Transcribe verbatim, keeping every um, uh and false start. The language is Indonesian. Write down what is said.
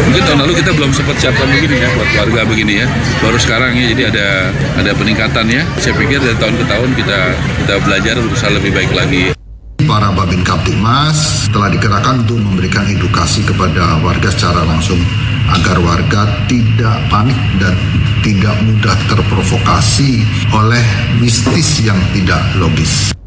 Mungkin tahun lalu kita belum sempat siapkan begini ya, buat warga begini ya. Baru sekarang ya, jadi ada ada peningkatan ya. Saya pikir dari tahun ke tahun kita kita belajar berusaha lebih baik lagi. Para Babin Kaptipmas telah dikerahkan untuk memberikan edukasi kepada warga secara langsung agar warga tidak panik dan tidak mudah terprovokasi oleh mistis yang tidak logis.